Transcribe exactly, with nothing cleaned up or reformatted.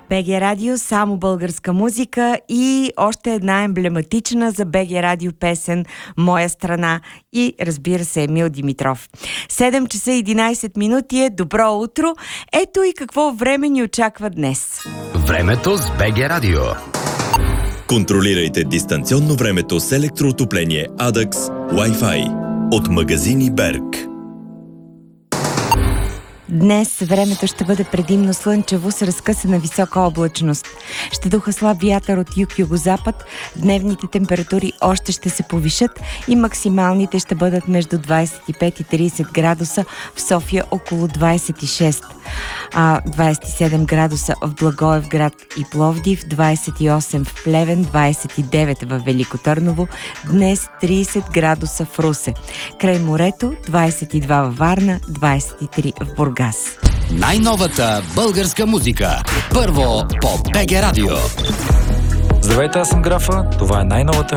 БГ Радио, само българска музика и още една емблематична за БГ Радио песен «Моя страна» и разбира се Емил Димитров. седем часа и единайсет минути е добро утро. Ето и какво време ни очаква днес. Времето с БГ Радио. Контролирайте дистанционно времето с електроотопление Адакс Wi-Fi от магазини Берг. Днес времето ще бъде предимно слънчево с разкъсана висока облачност. Ще духа слаб вятър от юг-югозапад, дневните температури още ще се повишат и максималните ще бъдат между двайсет и пет и трийсет градуса, в София около двайсет и шест, а двайсет и седем градуса в Благоевград и Пловдив, двайсет и осем в Плевен, двайсет и девет в Велико Търново, днес трийсет градуса в Русе. Край морето двайсет и два във Варна, двайсет и три в Бургас. Най-новата българска музика. Първо по БГ Радио. Здравейте, аз съм Графа. Това е най-новата